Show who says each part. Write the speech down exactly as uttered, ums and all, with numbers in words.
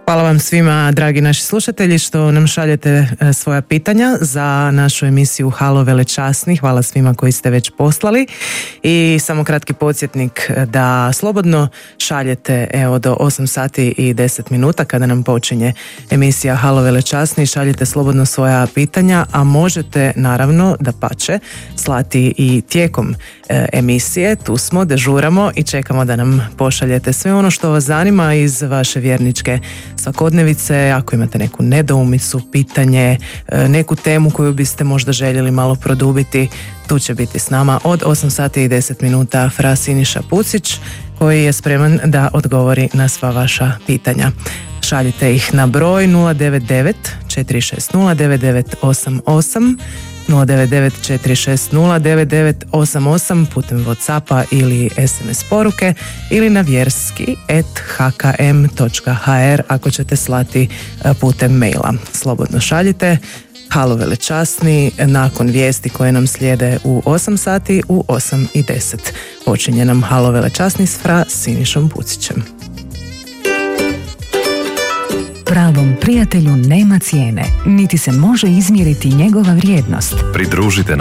Speaker 1: Hvala vam svima, dragi naši slušatelji, što nam šaljete svoja pitanja za našu emisiju Halo velečasni. Hvala svima koji ste već poslali. I samo kratki podsjetnik da slobodno šaljete evo do osam sati i deset minuta kada nam počinje emisija Halo velečasni. Šaljete slobodno svoja pitanja, a možete naravno da pače slati i tijekom e, emisije. Tu smo, dežuramo i čekamo da nam pošaljete sve ono što vas zanima iz vaše vjerničke svakodnevice. Ako imate neku nedoumicu, pitanje, neku temu koju biste možda željeli malo produbiti, tu će biti s nama od osam sati i deset minuta fra Siniša Pucić, koji je spreman da odgovori na sva vaša pitanja. Šaljite ih na broj nula devet devet četiri šest nula devet devet osam osam, nula devet devet četiri šest nula devet devet osam osam putem Whatsappa ili es em es poruke ili na vjerski at h k m točka h r ako ćete slati putem maila. Slobodno šaljite. Halo velečasni, nakon vijesti koje nam slijede u osam sati, u osam i deset. Počinje nam Halo velečasni s fra Sinišom Pucićem.
Speaker 2: Pravom prijatelju nema cijene, niti se može izmjeriti njegova vrijednost.
Speaker 3: Pridružite